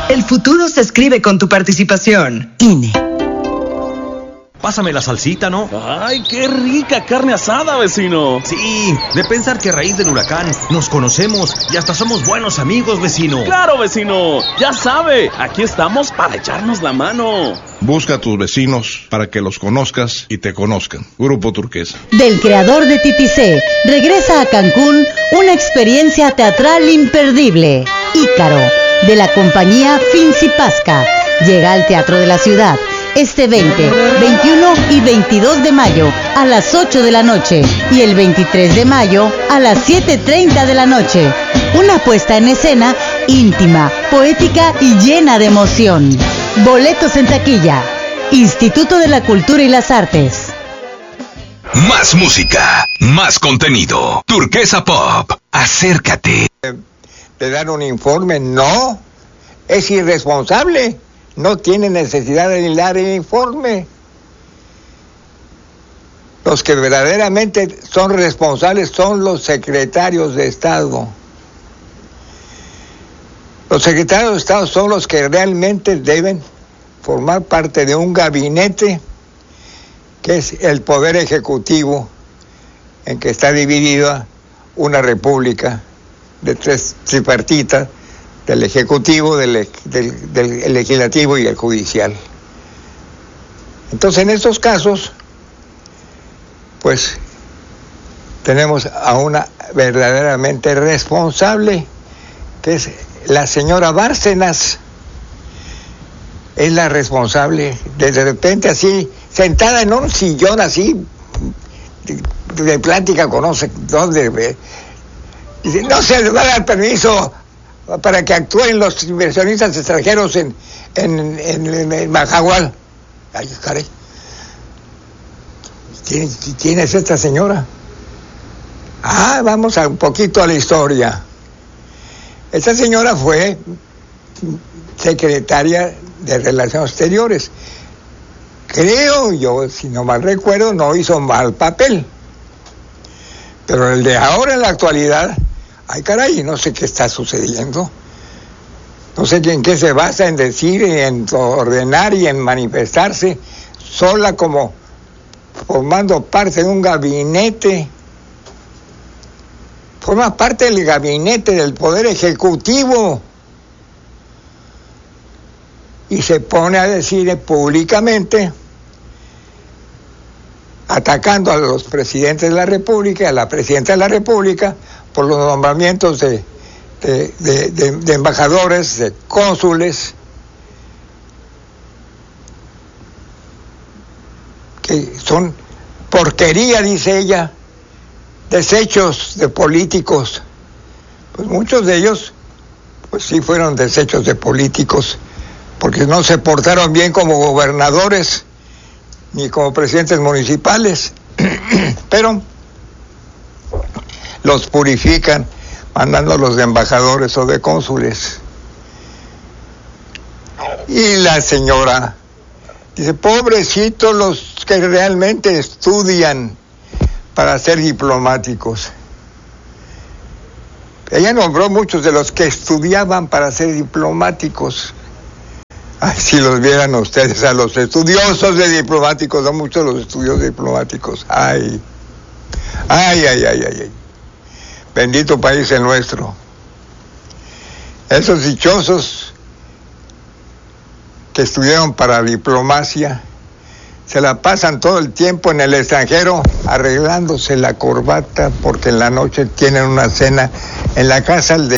El futuro se escribe con tu participación. INE. Pásame la salsita, ¿no? ¡Ay, qué rica carne asada, vecino! Sí, de pensar que a raíz del huracán nos conocemos y hasta somos buenos amigos, vecino. ¡Claro, vecino! Ya sabe, aquí estamos para echarnos la mano. Busca a tus vecinos para que los conozcas y te conozcan. Grupo Turquesa. Del creador de Titicé, regresa a Cancún una experiencia teatral imperdible. Ícaro, de la compañía Finzi Pasca, llega al Teatro de la Ciudad este 20, 21 y 22 de mayo a las 8 de la noche y el 23 de mayo a las 7:30 de la noche. Una puesta en escena íntima, poética y llena de emoción. Boletos en taquilla. Instituto de la Cultura y las Artes. Más música, más contenido. Turquesa Pop. Acércate. ¿Le dan un informe? No. Es irresponsable. No tiene necesidad de dar el informe. Los que verdaderamente son responsables son los secretarios de Estado. Los secretarios de Estado son los que realmente deben formar parte de un gabinete que es el Poder Ejecutivo, en que está dividida una república de tres tripartitas, del Ejecutivo, del Legislativo y el Judicial. Entonces, en estos casos, pues, tenemos a una verdaderamente responsable, que es la señora Bárcenas. Es la responsable, de repente así, sentada en un sillón así, de plática con no sé dónde, dice, no se le va a dar permiso para que actúen los inversionistas extranjeros en Majahual. Ay, caray. ¿Quién es esta señora? Vamos un poquito a la historia. Esta señora fue secretaria de Relaciones Exteriores. Creo yo, si no mal recuerdo, no hizo mal papel. Pero el de ahora, en la actualidad, ay caray, no sé qué está sucediendo. No sé en qué se basa en decir, en ordenar y en manifestarse sola como formando parte de un gabinete. Forma parte del gabinete del Poder Ejecutivo. Y se pone a decir públicamente, atacando a los presidentes de la República, a la presidenta de la República, por los nombramientos de embajadores, de cónsules, que son porquería, dice ella, desechos de políticos. Pues muchos de ellos, pues sí fueron desechos de políticos, porque no se portaron bien como gobernadores, ni como presidentes municipales, pero los purifican mandándolos de embajadores o de cónsules. Y la señora dice, pobrecitos los que realmente estudian para ser diplomáticos. Ella nombró muchos de los que estudiaban para ser diplomáticos. Ay, si los vieran ustedes, a los estudiosos de diplomáticos, son muchos los estudios diplomáticos. Ay. Bendito país el nuestro. Esos dichosos que estudiaron para diplomacia se la pasan todo el tiempo en el extranjero arreglándose la corbata porque en la noche tienen una cena en la casa de